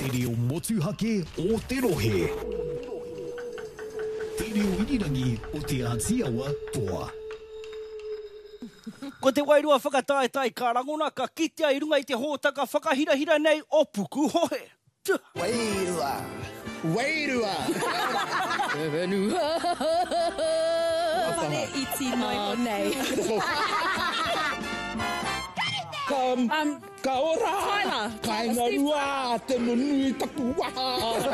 Te reo motuhake o te rohe. Te reo irirangi o te Ātiawa toa. Ko te wairua whakataetai ka rangona ka kitea I runga I te hōtaka whakahirahira nei o puku hohe. Wairua. Wairua. E whenua. Whare iti mai o nei. Ka ora. Ka inga rua. Te nunui taku waha.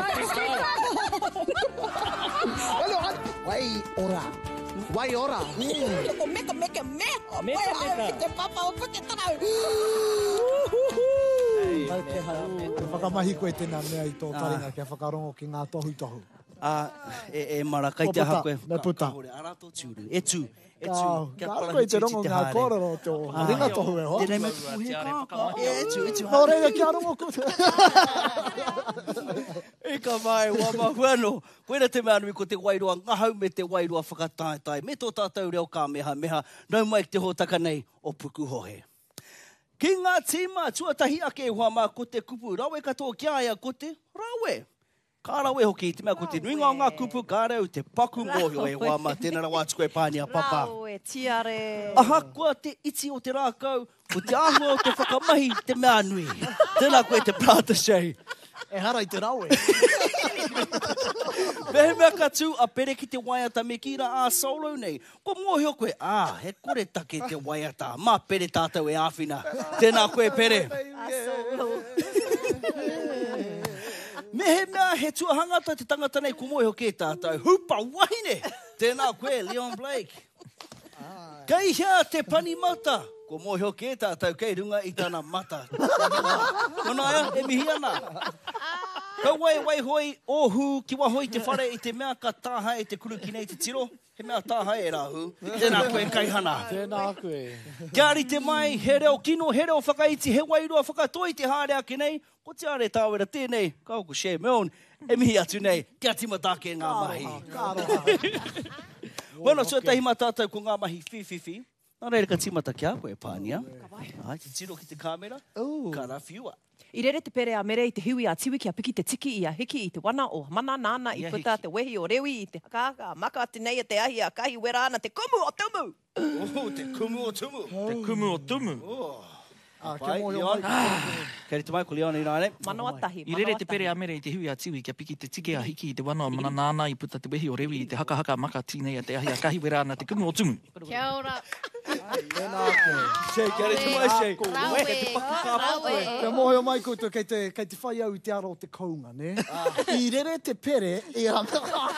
Wai ora. Wai ora. Meka. Meka. Te papa o puke tarau. Whakamahi koe tēnā mea I tō taringa kia whakarongo ki ngā tohu. E mara, kai te aha koe. Me puta. Ara tō tūru. E tū. Ka koe te rongo ngā kōrero tō ringa tohu e hoa. Tēnei me puhe kā. E tū. Nō reira kia rongo ko te. E ka mai, wā mahuano. Koera te mea nui ko te wairua ngahau me te wairua whakataetai. Me tō tātou reo kā meha. Nau mai te hōtaka nei o puku hohe. Ki ngā tīma tuatahi ake e hoa mā ko te kupu. Rawe katoa kia aia ko te rawe. Ka rawe hoki te mea ko te nuinga o ngā kupu ka rau te paku mōhio e hoa mā tēnā rawa atu koe pānia papa. Rawe, tiare. Aha, kua te iti o te rākau, ko te ahua o te whakamahi te mea nui. Tēnā koe te prata shei. E hara I te rawe. Mehe mea ka tū a pere ki te waiata me ki ra a solo nei. Ko mōhio koe, he kore take te waiata. Mā pere tātou e āwhina. Tēnā koe pere. Mehe mea he tuahangata te tangata nei ko mōhio ke tātou. Hupa wahine. Tēnā koe, Leon Blake. Kei hea te panimata. Ko mōhio ke tātou kei runga I tāna mata. Nōnāia, e mihi ana. Kau wai hoi ohu ki wahoi te whare I te mea ka tāha e te kuru ki nei te tiro. He mea tāha e rāhu. Tēnā koe kaihana. Tēnā koe. Kia ari te mai, he reo kino, he reo whakaiti, he wairua whakatoi te hārea ki nei. Ko te are tāwera tēnei, kau ko share meon, e mihi atu nei, kia timatake ngā mahi. Bueno, so tahi mā tātou ko ngā mahi whiwhiwhi. Nā reira ka timata kia koe pānia. Ai, te tiro ki te kāmera. Ka rawhiua. I rere te pere a mere I te hiwi a tiwi kia piki te tiki I a hiki I te wana o mana nāna I puta te wehi o rewi I te hakaka maka atu nei a te ahi a kahi wera ana te kumu o tumu. Te kumu o tumu. Te kumu o tumu. Pai, Leon. Kei te mai ko Leon I nāne. Manoa tahi. I rere te pere a mere I te hiwi a tiwi kia piki te tiki a hiki I te wana o mana nāna I puta te wehi o rewi I te haka maka tīnei a te ahi a kahi wera ana te kumu o tumu. Kia ora. Tēnā koe. Shei, kia re te mai, Shei. Rawe. Rawe. Te mōhio mai koutou kei te whai au I te aro o te kounga, ne? I rere te pere I a...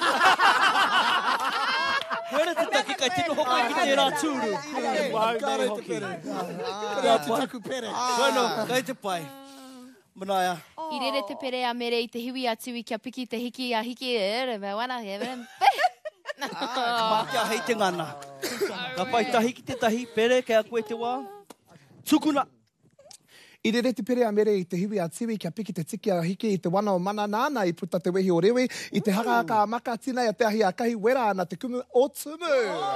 Hore te taki kai tino hokai ki te rā tūru. Ka re te pere. Ka te taku pere. Bueno, kai te pai. Manaia. I rere te pere a mere I te hiwi a tiwi kia piki te hiki a hiki e me wana he me. Mākia hei te ngana. Ka pai tahi ki te tahi, pere, kei a koe te wā. Tukuna. I rere te pere a mere I te hiwi a tiwi kia piki te tiki a hiki I te wana o mana nāna I puta te wehi o rewe I te haka maka tina I a te ahi a kahi wera ana te kumu o tumu.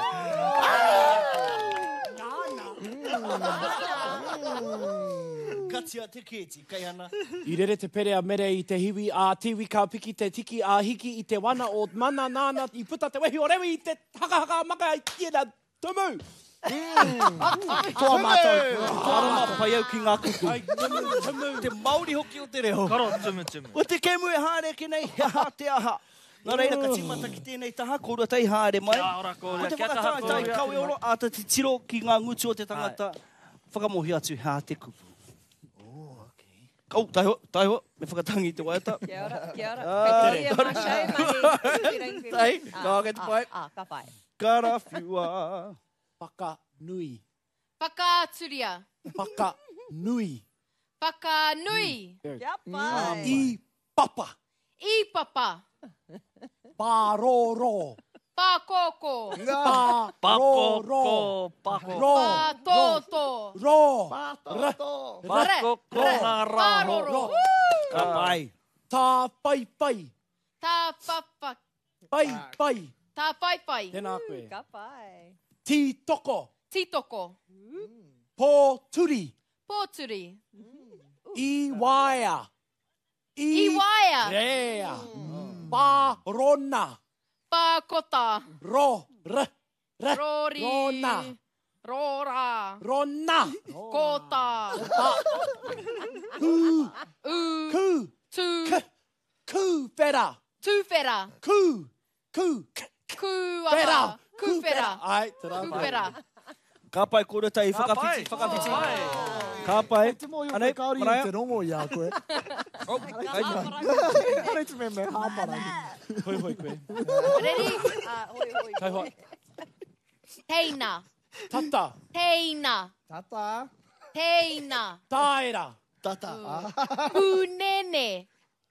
Katia te kēti, kai ana. I rere te pere a mere I te hiwi a tiwi ka piki te tiki a hiki I te wana o mana nāna I puta te wehi o rewi I te haka maka I tira tumu. Toa mātou. Arama pai au ki ngā kuku. Te Māori hoki o te reo. Karo, tumu. O te kemu e hāre ki nei, ha te aha. Nā reira ka timata ki tēnei taha, kōrua tei hāre mai. Kia ora kōrua, Ko te kia taha whakatātai kōrua. kau e oro, ata te tiro ki ngā ngutu o te tangata. Whakamohi atu hā te kupu. Oh, taiho, me whakatangi te waiata. Kia ora. Kei te ria mahi. Tai, nā kei te pai. Ka pai. Ka rawhiua. Paka nui. Whakaturia. Paka nui. Whakanui. Kia pai. I papa. I papa. Pāroro. Pākoko. Pāroro. Ro. Pātoto. Ro. Pakoko ngā Pāroro. Ka pai. Tā pai. Tā papa. Pai. Tā pai. Tēnā koe. Ka pai. Titoko. Titoko. Pōturi. Pōturi. I waia. Iwaia. Rea. Pārona. Pākota. Rori. Rona. Rora. Rona. Kota. Ku. Tu. Kuwhera. Tuwhera. Kuaha. Kuwhera. Ai, tera. Kuwhera. Ka pai kore tai whakawhiti. Ka pai. Te mo i o Anei, kauri i Maraia. te rongo i a koe. Reit me me hāpara. Hoi hoi koe. Ready? Hoi. Kai hoa. Teina. Tata. Teina. Tata. Teina. Taera. Hunene.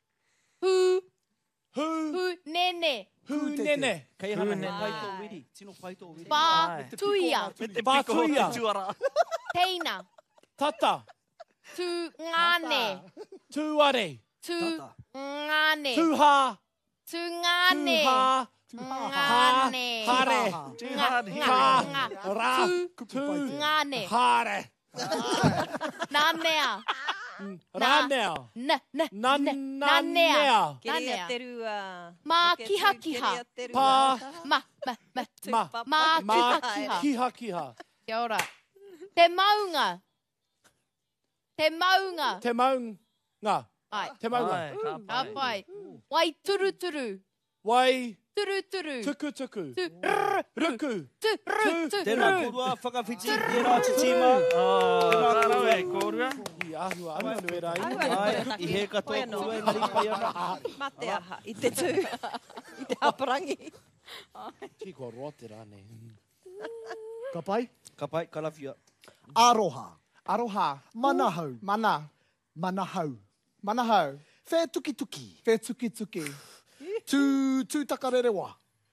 Hunene. Hunene. Kei hana ne pai tō wiri. Tino pai tō wiri. Pātuia. Pātuia. Teina. Tata. Tu ngane. Tuare. Tu ngane. Tuha. Tu ngane. Tuha. Ngane. Hare. Nga. Ra. Tu ngane. Hare. Nanea. Ranea. Nanea. Keria te rua. Mā kiha kiha. Pa. Mā kiha kiha. Kiha kiha. Kia ora. Te maunga. Te maunga. Te maunga. Ai. Te maunga. Ka pai. Wai turu turu. Wai. Turu turu. Tuku tuku. Ruku. Tēnā korua, whakawhiti, tērā te tīma. Karawe, kōrua. I ahua ana nui rai. Ai, I he katoa korua, I nari pai ana. Mate aha, i te tū. I te haparangi. Tiko rote rane. Ka pai? Ka pai, ka lawhia. Aroha. Aroha. Manahau. Manahau. Whē tuki tuki. Whē tuki tuki. Tū takarerewa.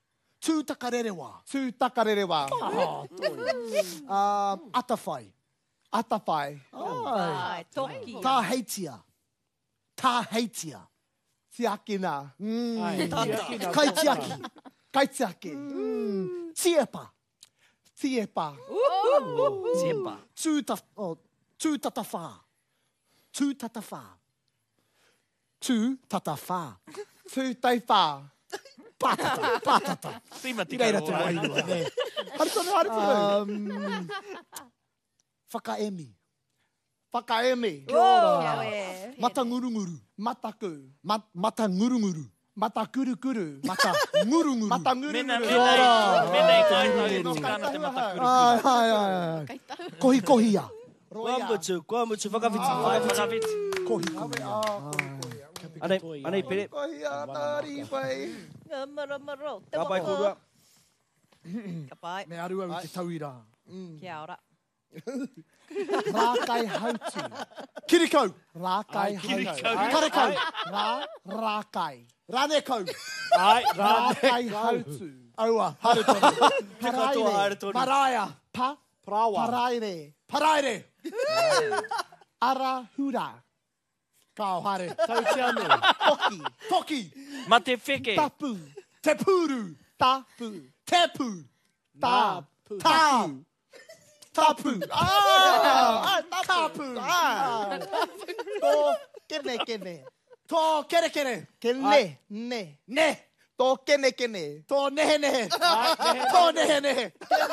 Atawhai. Ai, toki. Tā heitia. Tiakina. Kaitiaki. Tiepa. Tiepa. Tūtatawha. Tūtaiwha. Patata. Tima tika Reira te roa. wairua, ne. Haritono. Whakaemi. Kia ora. Matangurunguru. Mataku. Matangurunguru. Matakuru. Matangurunguru. Mena kai tau tikana te matakuru. Kohia. Kua mutu, whakawhiti. Whakawhiti. Anei pere. Kohia tari pai. Maro. Ka pai korua. Ka pai. Me arua i te tauira. Kia ora. Rākai hautu. Kirikau. Rākai hautu. Karekau. Rākai. Ranekau. Ai, Rākai hautu. Aua. Haretonu. Katoa haretonu. Paraia. Prawa. Paraire. Arahura. Kao hare. Tau te anu. Toki. Ma te wheke. Tapu. Te puru. Tapu. Tepu. Tapu. Tapu. Tapu. Tō kene. Tō kere. Ne. Ne. Tō kene. Tō nehe. Tō nehe.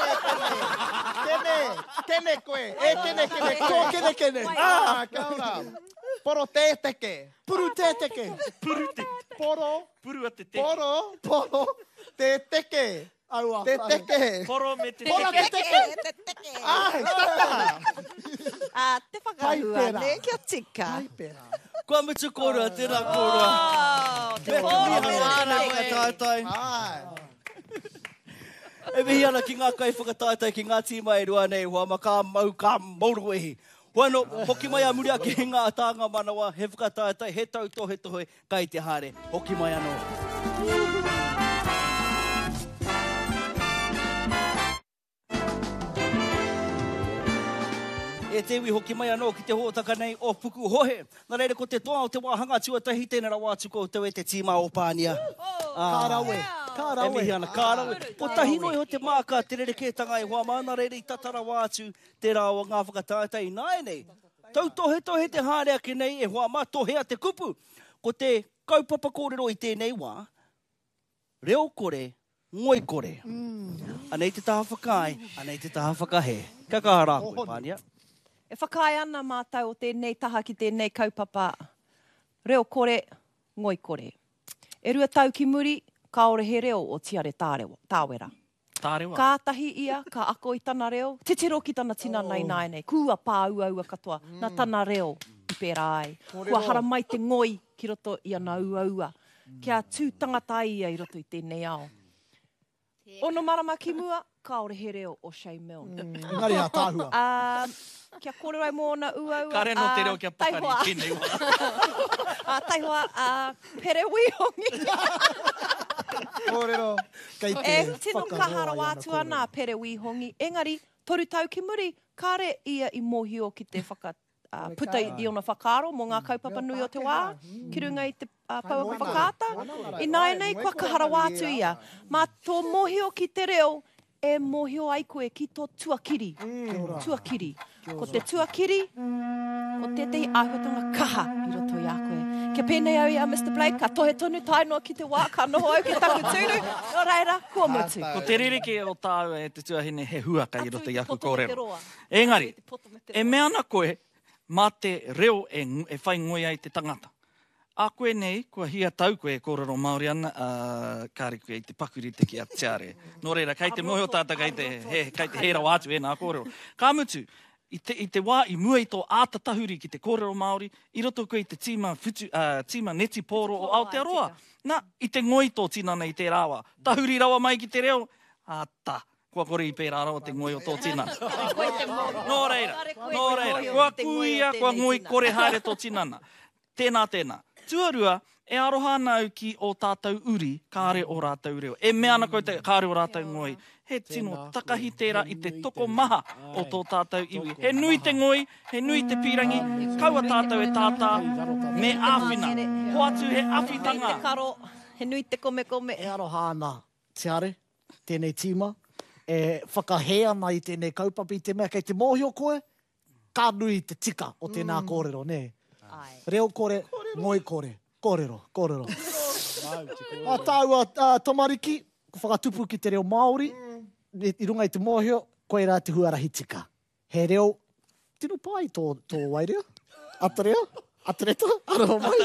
Kene koe. Tō kene. Kia ora. Poro tēteke. Puru tēteke. Poro. Purua te te. Poro. Tēteke. Aua. Tēteke. Poro me te Poro te. tēteke. Ai, tata. Te whakahua, ne? Kia tika. Kua mutu korua, tēnā korua. Te Me pōro mihi me ana ana whakataetai. Ai. E mihi ana ki ngā kai whakataetai ki ngā tīma e rua nei, hua ma ka mauru ehi. Wano, hoki mai a muri a ki ngā tāngā manawa, he whakataetai, he tau tohe, kai te hare. Hoki mai anō. E te iwi hoki mai anō ki te hōtaka nei o puku hohe. Nā reire ko te toa o te wāhanga tuatahi tēnei ra wātu ko te te tīma o Pānia. Kārawe. E mihi ana, kārawe. O tahi noi ho te māka te rerekētanga e hoa mana reire i tatara wātu te rā o ngā whakataetai nāi nei. Tau tohe te hārea ki nei e hoa mā tohea te kupu. Ko te kaupapa kōrero i tēnei wā, reo kore, ngoi kore. Anei te taha whakai, anei te taha whakahe. Ka kahara koe, Pānia. E whakai ana mātou o tēnei taha ki tēnei kaupapa. Reo kore, ngoi kore. E rua tau ki muri, kaore he reo o tiare tāwera. Tārewa. Kātahi ia, ka ako i tana reo. Te tiro ki tana tina nei nei. Kua pā ua katoa. Nā tana reo i pērā ai. Kua hara mai te ngoi ki roto i ana ua. Kia tū tangata ia i roto i tēnei ao. Ono marama ki mua, kaore he reo o Shane Milne. Engari a tāhua. Kia kōrero ai mōna ua. Ka reno te reo kia pakari i tēnei wā. Taihoa, pere wihongi. Kōrero. E tino kahara wātu ana pere wihongi. Engari, toru tau ki muri, kāre ia i mōhio ki te puta i ona whakaaro mō ngā kaupapa nui o te wā, ki runga i te pauapa whakaata. I nai nei, kua kahara wātu ia. Mā tō mōhio ki te reo, e mōhio ai koe ki tō tuakiri. Tuakiri. Ko te tuakiri, ko tētahi āhuatanga kaha i roto i a koe. Kia pēnei au ia, Mr. Blake, ka tohe tonu tainoa ki te wā, ka noho au ki taku tūru. Nō reira, kua mutu. Ko te ririke o tāua e te tuahine he huaka i roto i aku kōrero. Engari, e mea ana koe, mā te reo e whai ngoi ai te tangata. A koe nei, kua hia tau koe e kōrero Māori ana, kāre koe i te pakuri te ki a tiare. Nō reira, kei te moho tāta, kei te hera wātu e nā kōrero. Ka mutu, i te wā i mua i tō ātatahuri ki te kōrero Māori, i roto koe i te tima neti pōro o Aotearoa. Nā, i te ngoi tō tinana i te rāwa. Tahuri rawa mai ki te reo, āta. Kua kore i pērā rawa te ngoi o tō tinana. Nō reira, kua kuia, kua ngoi kore haere tō tinana. Tēnā. Tuarua, e aroha ana au ki o tātou uri, kāre o rātou reo. E mea ana koe te kāre o rātou ngoi. He tino takahi tērā i te toko maha o tō tātou iwi. He nui te ngoi, he nui te pirangi, kaua tātou e tātā, me āwhina. Hoatu he awhitanga. He karo, he nui te kome. E aroha ana, tiare, tēnei tīma, e whakahe ana i tēnei kaupapi, te mea kei te mōhio koe, ka nui te tika o tēnā kōrero, ne? Reo kore, ngoi kore. Kōrero. A tāua Tamariki, ko whakatupu ki te reo Māori, i runga i te mōhio, koe rā te huarahi tika. He reo, tino pai tō wairea? Atarea? Atareta? Aroha mai?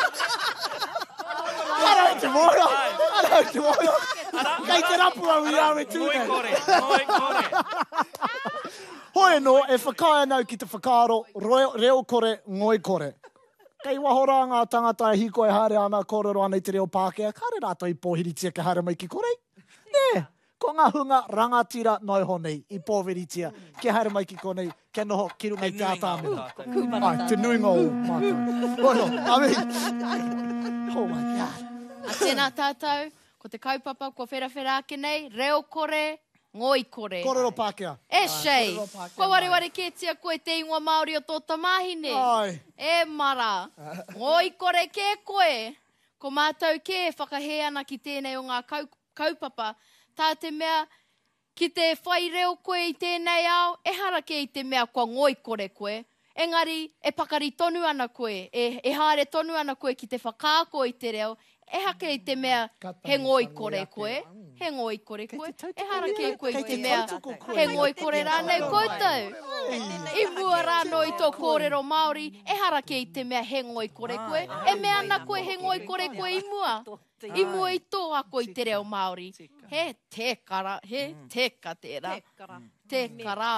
Ara i te mōhio! Kei te rapu au i awe tūne. Ngoi kore. Hoi no, e whakai anau ki te whakaaro, reo kore, ngoi kore. Kei wahora ngā tangata e hiko e haere ana kōrero ana i te reo Pākehā, kāre rātou i pōhiritia ke haere mai ki korei? Nē, ko ngā hunga rangatira noi honei i pōhiritia ke haere mai ki konei, ke noho ki runga i te ātāmera. Ai, te nuinga o mātou. Ono, amen. Oh my God. A tēnā tātou, ko te kaupapa, ko whera ake nei, reo kore, ngoi kore. Kōrero Pākehā. E shei, ko ware kētia koe te ingoa Māori o tō tamahine. Ai. E mara, ngoi kore ke koe. Ko mātou ke whakahe ana ki tēnei o ngā kaupapa. Tā te mea, ki te whai reo koe i tēnei ao, e hara ke i te mea kua ngoi kore koe. Engari, e pakari tonu ana koe, e haere tonu ana koe ki te whakaako i te reo, e hake i te mea, he ngoi kore koe. He ngoi kore koe. E hara ke koe i te mea, he ngoi kore rānei koutou. I mua rāno i tō kōrero Māori, e hara ke i te mea, he ngoi kore koe. E mea ana koe, he ngoi kore koe i mua. I mua i tō ako i te reo Māori. He tekara, he teka tērā. Tekara.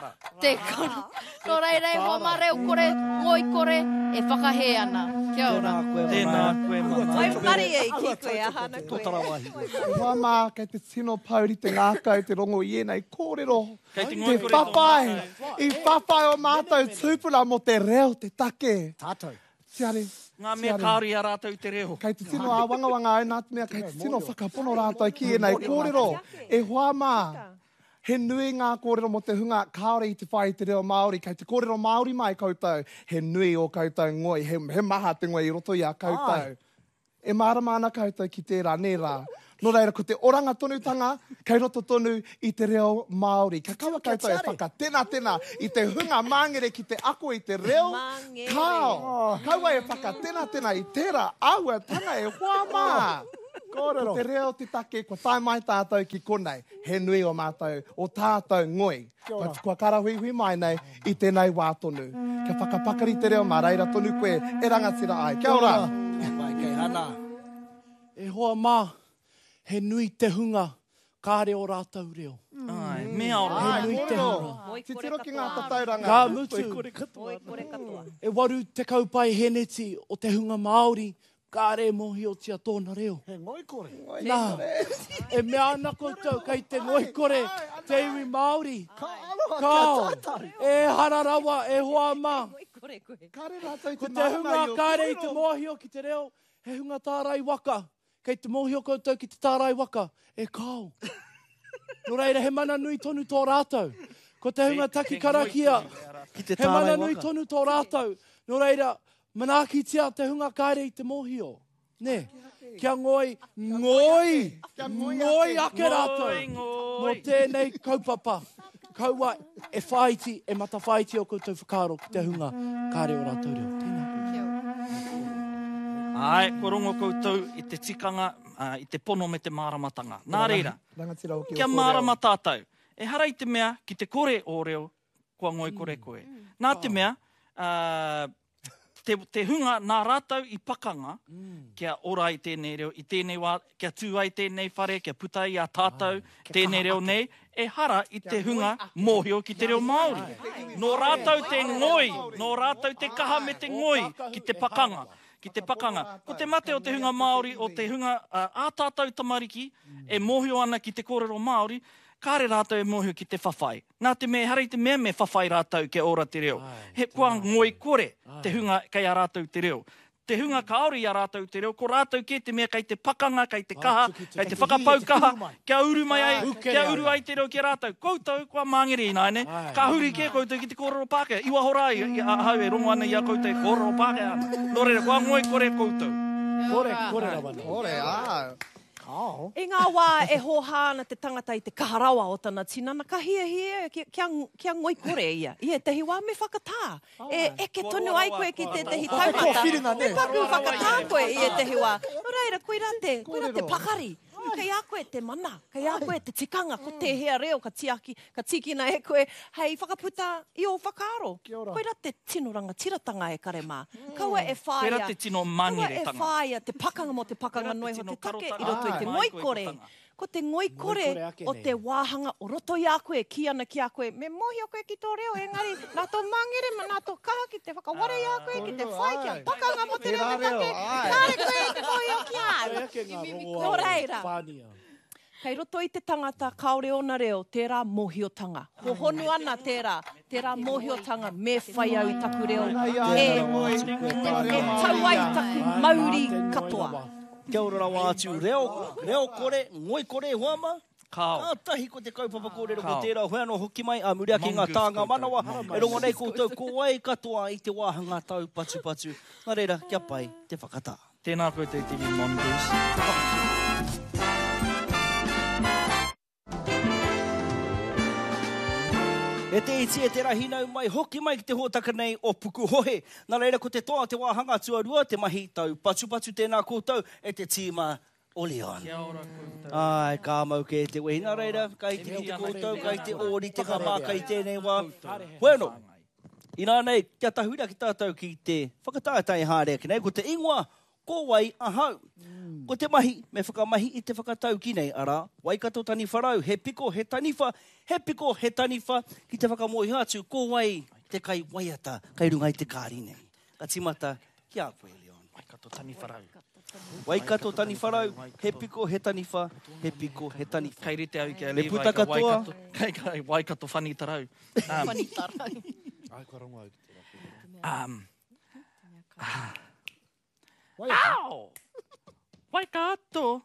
Nō reirei, hoa mā reo kore, ngoi kore, e whakahe ana. Kia ora. Tēnā koe mama. Oi mari e ki koe ahana koe. Hoa mā, kei te tino pauri te ngākau te rongo i enei kōrero. Kei te ngoi kore whapai. I whapai o mātou tūpuna mo te reo, te take. Tātou. Tiare. Ngā mea kāri a rātou te reo. Kei te tino a wangawanga ai nā te mea, kei te tino whakapono rātou ki enei kōrero. E hoa mā. He nui ngā kōrero mo te hunga kāore i te whai te reo Māori. Kei te kōrero Māori mai koutou. He nui o koutou ngoi. He maha te ngoi i roto i a koutou. E marama ana koutou ki tērā, nē rā. No reira, ko te oranga tonutanga, kei roto tonu i te reo Māori. Ka kawa koutou e whakatena i te hunga māngere ki te ako i te reo kao. Kaua e whakatena i tērā aua tanga e whāma. Kōrero. Te reo te take, ko tae mai tātou ki konei. He nui o mātou, o tātou ngoi. Kua karahui mai nei i tēnei wā tonu. Kia whakapakari te reo mā reira tonu koe, e rangatira ai. Kia ora. Mai kei hana. E hoa mā, he nui te hunga, kāre o rātou reo. Ai, mea ora. He nui te hunga. Titiro ki ngā tatauranga. Ka mutu. Oi, kore katoa. E waru te kaupai heneti o te hunga Māori, kāre mohi o tia tōna reo. He ngoi kore. Nā, e mea ana koutou kei te ngoi kore, te iwi Māori. Kao, e hararawa, e hoa mā. Kore koe. Kāre rātou Ko te te mana hunga i o kāre i te kōrero. mōhio ki te reo, he hunga tārai waka. Kei te mōhio koutou ki te tārai waka, e kao. No reira, he mana nui tonu tō rātou. Ko te hunga taki karakia, Ki te he mana tārai nui waka. tonu tō rātou. No reira, manakitia te hunga kāre i te mōhio. Ne, kia ngoi, ngoi ake rātou. Mo tēnei kaupapa. Kaua e whaiti, e mata whaiti o koutou whakaro ki te hunga kāre o rātou reo. Tēnā. Ai, ko rongo koutou i te tikanga, i te pono me te māramatanga. Nā reira, Rangatira o ki o kia kōrero. mārama tātou. E hara i te mea, ki te kore o reo, kua ngoi kore koe. Nā te mea, te hunga nā rātou i pakanga, kia ora i tēnei reo, i tēnei wā, kia tū ai tēnei whare, kia puta i a tātou, tēnei reo nei, e hara i te hunga mōhio ki te reo Māori. Nō rātou te ngoi, nō rātou te kaha me te ngoi ki te pakanga. Ki te pakanga. Ko te mate o te hunga Māori, o te hunga ātātou tamariki, e mōhio ana ki te kōrero Māori, kāre rātou e mōhio ki te whawhai. Nā te mea, hara i te mea me whawhai rātou ke ora te reo. He kua ngoi kore te hunga kei a rātou te reo. Te hunga kaori a rātou te reo, ko rātou ke te mea kei te pakanga, kei te kaha, kei te whakapaukaha, kia uru mai ai, kia uru ai te reo ki rātou. Koutou, kua māngere ina, ne? Ka huri ke koutou ki te kōrero Pākehā. Iwa horai, hau e rongo ana i a koutou e kōrero Pākehā. Nō reira, kua ngoi kore koutou. Kore rawana. Ore, E ngā wā e hohāna te tangata i te kaharawa o tana tinana, ka hia, kia ngoi kore ia. Ia, tehi wā me whakatā. E eke tonu ai koe ki te tehi taumata. Me paku whakatā koe i e tehi wā. No reira, koe rā te pakari. Kei a koe te mana, kei a koe te tikanga, ko te hea reo, ka tikina e koe, hei whakaputa i o whakaro. Koe rā te tinoranga tiratanga e kare mā. Kaua e whāia. Koe rā te tino mangere Kaua e whāia te pakanga mo te pakanga noi ho te take i roto i te ngoi kore. Ko te ngoi kore o te wāhanga o roto i a koe, ki ana ki a koe. Me mohi o koe ki tō reo, engari, nā tō mangere, ma nā tō kaha ki te whakaware i a koe, ki te whai, ki a pakanga mo te reo te take. Kāre koe te mohi o ki a. Nō reira. Kei roto i te tangata kaore ona reo, tērā mohiotanga. Ko honu ana tērā mohiotanga me whai au i taku reo. E tau ai taku mauri katoa. Kia ora rā wātu, reo kore, ngoi kore, huama. Kao. Tahi ko te kaupapa kōrero ko tērā huano hoki mai, a muri ake ngā tāngā manawa. E rongo nei koutou, ko ai katoa i te wāhanga tau patu. Nā reira, kia pai, te whakatā. Tēnā koutou TV Mongoose. E te iti e te rahinau mai, hoki mai ki te hōtaka nei o puku hohe. Nā reira, ko te toa te wāhanga tuarua, te mahi tau patu tēnā koutou, e te tīma o Leon. Kia ora koutou. Ai, kā mau ke te wehi. Nā reira, kai te ki te koutou, kai te ori, te kamā, kai tēnei wā. Bueno, ina nei, kia tahuira ki tātou ki te whakatātai hārea ki nei, ko te ingoa, ko wai ahau. Ko te mahi, me whakamahi i te whakatau ki nei, ara, waikato tani wharau, he piko, he taniwha, ki te whakamohi atu, ko wai te kai waiata, kai runga i te kāri nei. Ka timata, ki a koe, Leon. Waikato tani wharau. Waikato tani wharau, he piko, he taniwha, he piko, he taniwha. Kei rite au ki a Le Levi, puta ka katoa. Kei waikato whani tarau. Au! Waikato!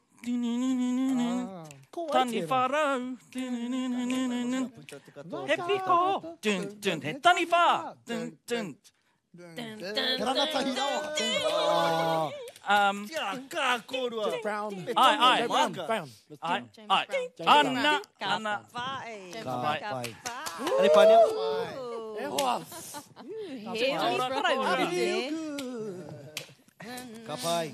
Tani wharau! He piko! He tani wha! Rangatahi rawa. Tia, kā korua. Brown. Ai. Brown. Ai. Ana. Vai. Vai. Ani pānia. E hoa. He wharau te. Ka pai.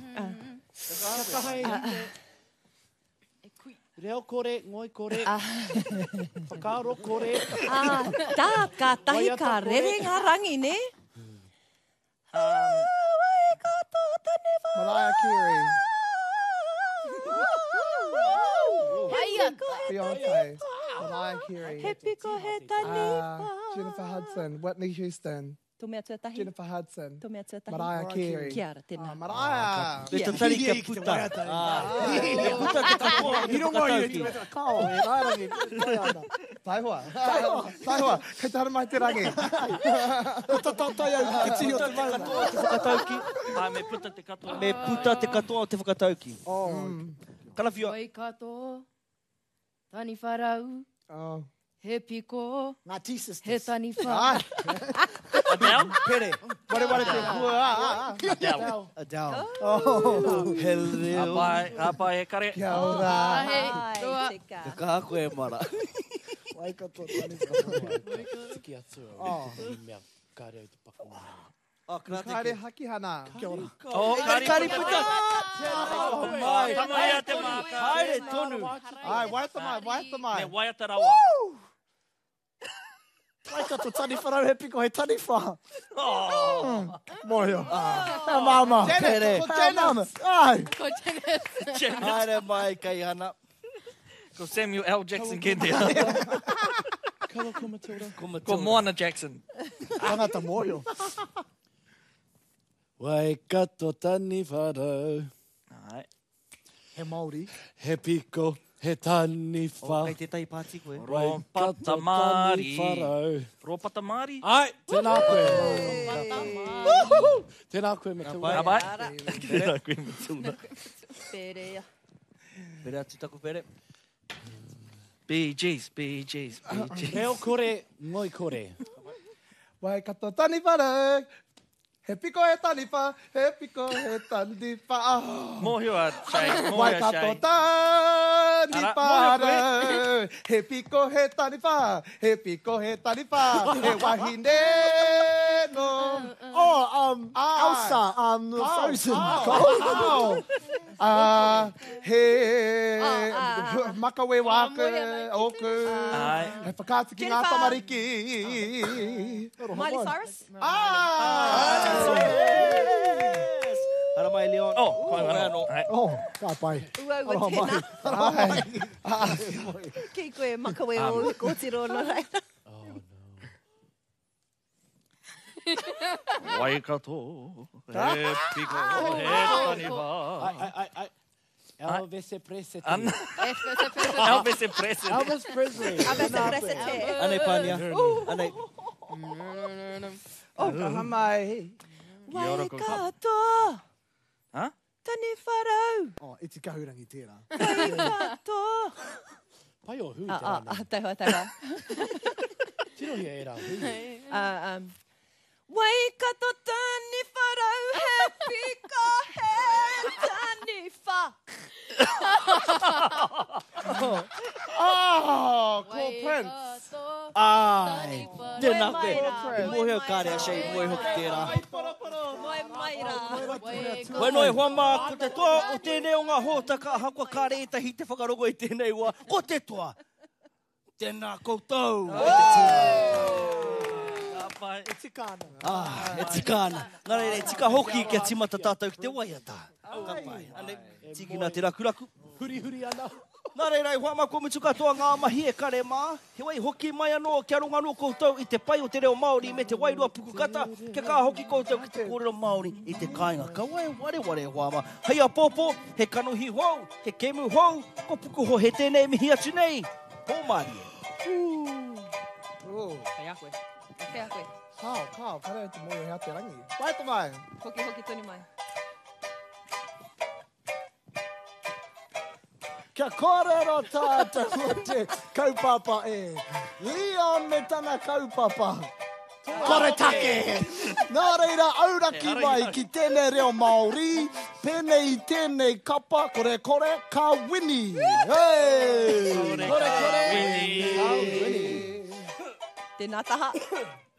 Reo kore, ngoi kore. Whakaro kore. Tā ka tahi ka rerenga rangi, ne? Wai kato tane wha. Mariah Carey. Beyonce. Mariah Carey. He piko he tani wha. Jennifer Hudson. Whitney Houston. Tō mea tuatahi. Jennifer Hudson. Tō mea tuatahi. Mariah Carey. Kia ora, tēnā. Mariah. Me te tari kia puta. Puta te katoa. Kao, e rārangi. Tai hoa. Tai hoa. Kei te hara mai te rangi. Tai au ki te tio te mauna. Katoa te whakatauki. Ai, me puta te katoa. Me puta te katoa o te whakatauki. Kalawhia. Oi kato, tani wharau, he piko, Ngā T-sisters. he tani wha. Adele? Pere. Ware te kua. Adele. Adele. He reo. Apai e kare. Kia ora. Ai, te ka. Ka kaha koe mara. Wai kato tani whakatauki. Tiki atua. Mea kare au te paku. Kāre haki hana. Kia ora. Oh, Kari puta. Mai. Tamaia te maka. Haere tonu. Ai, waiata mai, waiata mai. Me waiata rawa. Wai kato tani wharau he piko he tani wha. Moio. Hea mama. Pere. Hea mama. Ai. Ko tēnā. Haere mai kai hana. Ko Samuel L. Jackson kentea. Kawa ko Matilda. Ko Moana Jackson. Tangata moio. Wai kato tani wharau. Ai. He Māori. He piko, he tani wha. Kei te tai pāti koe. Wai kato Ropata tani Māori. wharau. Ropata Māori. Ai, tēnā koe. Tēnā koe Matilda. Abai. Tēnā koe Matilda. Pere ia. Pere atu taku pere. BGs. Reo kore, ngoi kore. Wai kato tani wharau. He piko he tani wha. He piko he tani wha. Mōhio a Shay. Wai kato tani Ara, wharau. He piko he tani wha. He piko he tani wha. He wahine no. Oh, Elsa, Frozen. He makawe waka oku. Ai. He whakāti ki ngā Jennifer. tamariki. Miley Cyrus? Yes. Hara mai Leon. Oh, koe wano. Ai. Oh, ka pai. Ua ua tēnā. Ai. Kei koe makawe o kōtiro no rai. Wai kato. He piko. He tani wha. Ai. Elvis Presley. Elvis e present. Elvis Presley. Awe se prese te. Anei pānia. Anei. O kaha mai. Wai kato. Ha? Tani wharau. Oh, iti kahurangi tērā. Wai kato. Pai o hu tērā. Taiwa. Tino hi e rā hu. Wai kato tani wharau. He pika he tani wha. Ko Prince. Ai. Tēnā koe. Prince. Mōhio kāre a Shay. Mōhio hoki tērā. Mai mai rā. Wai noi huama ko te toa o tēnei o ngā hōtaka hakua kāre e tahi te whakarogo i tēnei ua. Ko te toa. Tēnā koutou. Apai. E tikana. E tikana. Nā reire, tika hoki kia timata tātou ki te waiata. Ka pai. Ane, tiki nā te rakuraku. Huri ana. Nā reira, i huama ko mitu katoa ngā mahi e kare mā. He wai hoki mai anō kia runga anō koutou i te pai o te reo Māori me te wairua pukukata. Kia kā hoki koutou ki te kōrero Māori i te kāinga. Ka wai ware huama. Hei a pōpō, he kanuhi hou, he kemu hou, ko puku ho he tēnei mihi atu nei. Hō Māori. Kai a koe. Kai a koe. Kao, kare te moe hea te rangi. Waita mai. Hoki toni mai. Kia kōrero tātou o te kaupapa e. Leon me tana kaupapa. Kore take! Nā reira, auraki mai ki tēnei reo Māori. pēnei i tēnei kapa, kore, ka wini. Hei! Kore, Tēnā taha.